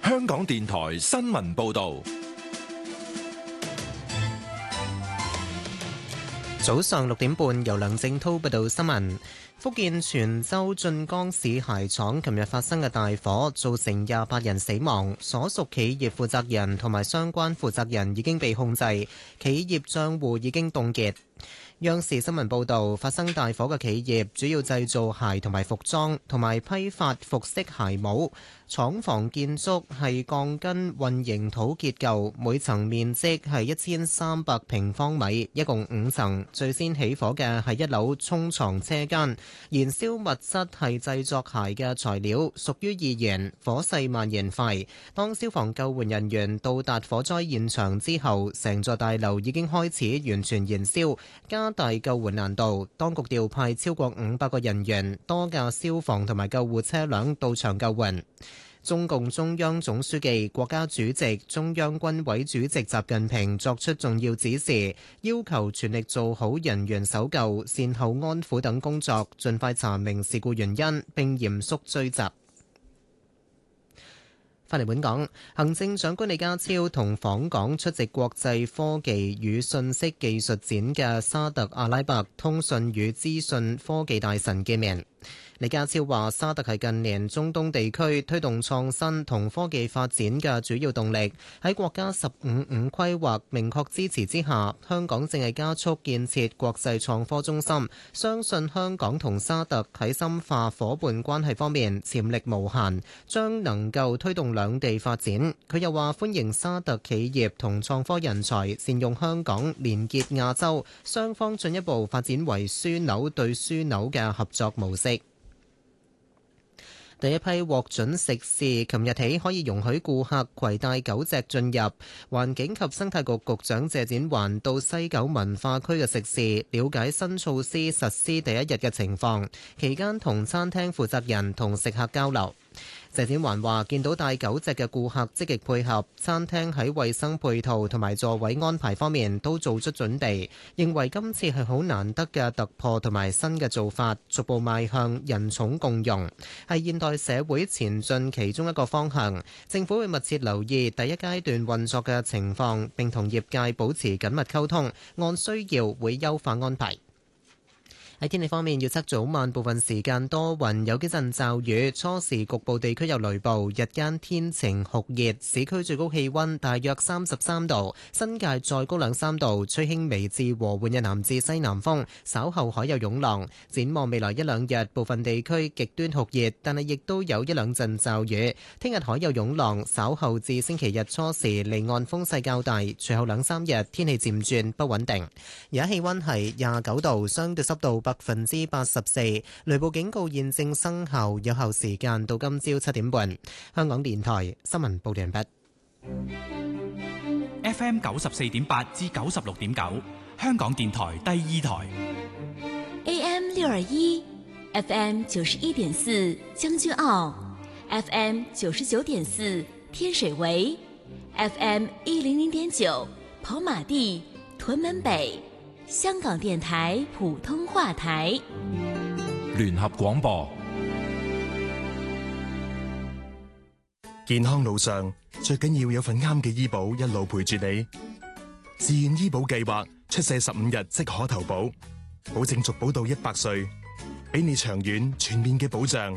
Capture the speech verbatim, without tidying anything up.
香港電台新聞報道。 早上六點半，由梁正滔報道新聞。福建泉州晉江市鞋廠琴日發生嘅大火，造成廿八人死亡，所屬企業負責人同埋相關負責人已經被控制，企業賬戶已經凍結。央視新聞報導，發生大火嘅企業主要製造鞋同埋服裝，同埋批發服飾鞋帽。廠房建築係鋼筋混凝土結構，每層面積係一千三百平方米，一共五層。最先起火嘅係一樓沖床車間，燃燒物質係製作鞋嘅材料，屬於易燃，火勢蔓延快。當消防救援人員到達火災現場之後，成座大樓已經開始完全燃燒，加大救援難度。當局調派超過五百個人員、多架消防同埋救護車輛到場救援。中共中央總書記、國家主席、中央軍委主席習近平作出重要指示，要求全力做好人員搜救、善後安撫等工作，盡快查明事故原因，並嚴肅追責。返嚟本港，行政長官李家超同訪港出席國際科技與信息技術展嘅沙特阿拉伯通訊與資訊科技大臣見面。李家超話：沙特係近年中東地區推動創新同科技發展嘅主要動力。喺國家十五五規劃明確支持之下，香港正係加速建設國際創科中心。相信香港同沙特喺深化伙伴關係方面潛力無限，將能夠推動兩地發展。佢又話：歡迎沙特企業同創科人才善用香港連結亞洲，雙方進一步發展為樞紐對樞紐嘅合作模式。第一批獲准食肆，琴日起可以容許顧客攜帶狗隻進入。環境及生態局局長謝展寰到西九文化區嘅食肆，了解新措施實施第一日嘅情況，期間同餐廳負責人同食客交流。謝展寰話：見到帶狗隻嘅顧客積極配合，餐廳喺衛生配套同埋座位安排方面都做出準備，認為今次係好難得嘅突破同埋新嘅做法，逐步邁向人寵共融，係現代社會前進其中一個方向。政府會密切留意第一階段運作嘅情況，並同業界保持緊密溝通，按需要會優化安排。喺天氣方面，預測早晚部分時間多雲，有幾陣驟雨，初時局部地區有雷暴，日間天晴酷熱，市區最高氣溫大約三十三度，新界再高兩三度，吹輕微至和緩嘅南至西南風，稍後海有湧浪。展望未來一兩日，部分地區極端酷熱，但係亦都有一兩陣驟雨。聽日海有湧浪，稍後至星期日初時離岸風勢較大，隨後兩三日天氣漸轉不穩定。而家氣溫係廿九度，相對濕度百分之八十四，雷暴警告現正生效，有效時間到今朝七點半。香港電台新聞報道完畢。 F M 九十四點八至九十六點九，香港電台第二台。 A M 六二一，F M 九十一點四將軍澳 ，F M 九十九點四天水圍 ，F M 一零零點九跑馬地屯門北。香港電台普通話台， 聯合廣播。 健康路上最緊要有份啱嘅醫保一路陪住你。自願醫保計劃出世十五日即可投保，保證續保到一百歲，俾你長遠全面嘅保障。